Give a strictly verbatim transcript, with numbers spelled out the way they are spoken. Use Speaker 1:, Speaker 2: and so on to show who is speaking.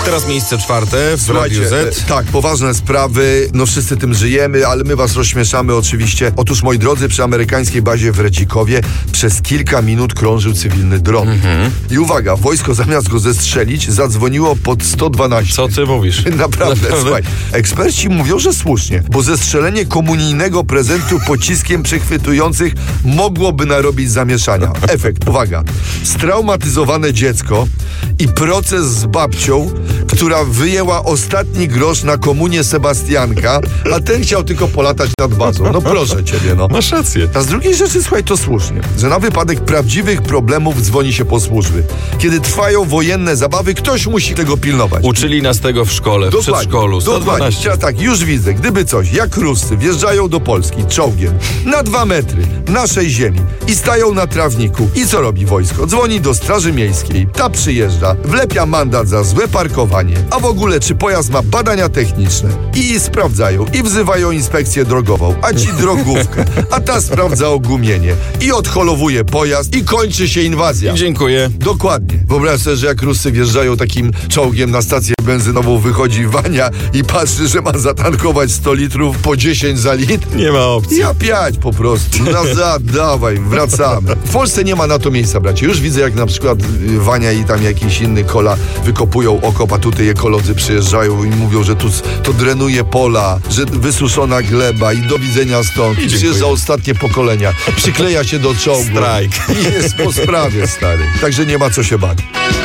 Speaker 1: Teraz miejsce czwarte w
Speaker 2: Słuchajcie,
Speaker 1: Radiu Z.
Speaker 2: e, tak, poważne sprawy, no wszyscy tym żyjemy, ale my was rozśmieszamy oczywiście. Otóż, moi drodzy, przy amerykańskiej bazie w Redzikowie przez kilka minut krążył cywilny dron. Mhm. I uwaga, wojsko zamiast go zestrzelić, zadzwoniło pod sto dwanaście.
Speaker 1: Co ty mówisz?
Speaker 2: Naprawdę,
Speaker 1: Naprawdę?
Speaker 2: słuchaj. Eksperci mówią, że słusznie, bo zestrzelenie komunijnego prezentu pociskiem przechwytujących mogłoby narobić zamieszania. Efekt, uwaga, straumatyzowane dziecko i proces z babcią, która wyjęła ostatni grosz na komunię Sebastianka, a ten chciał tylko polatać nad bazą. No proszę ciebie, no.
Speaker 1: Masz rację.
Speaker 2: A z drugiej rzeczy, słuchaj, to słusznie, że na wypadek prawdziwych problemów dzwoni się po służby. Kiedy trwają wojenne zabawy, ktoś musi tego pilnować.
Speaker 1: Uczyli nas tego w szkole, w przedszkolu. sto
Speaker 2: Dokładnie.
Speaker 1: dwanaście.
Speaker 2: Teraz tak, już widzę, gdyby coś, jak Ruscy wjeżdżają do Polski czołgiem na dwa metry naszej ziemi i stają na trawniku. I co robi wojsko? Dzwoni do Straży Miejskiej. Ta przyjeżdża, wlepia mandat za złe parkowanie, a w ogóle czy pojazd ma badania techniczne. I sprawdzają, i wzywają inspekcję drogową, a ci drogówkę, a ta sprawdza ogumienie i odholowuje pojazd i kończy się inwazja.
Speaker 1: I dziękuję.
Speaker 2: Dokładnie. Wyobraź sobie, że jak Ruscy wjeżdżają takim czołgiem na stację benzynową, wychodzi Wania i patrzy, że ma zatankować sto litrów po dziesięć za litr.
Speaker 1: Nie ma opcji.
Speaker 2: Ja piać po prostu. Nazad, dawaj, wracamy. W Polsce nie ma na to miejsca, bracie. Już widzę, jak na przykład y, Wania i tam jakiś inny kola wykopują okop, a tutaj ekolodzy przyjeżdżają i mówią, że tu to drenuje pola, że wysuszona gleba i do widzenia stąd. I przyjeżdża ostatnie pokolenia. Przykleja się do czołgu.
Speaker 1: Strajk.
Speaker 2: I jest po sprawie, stary. Także nie ma co się bać.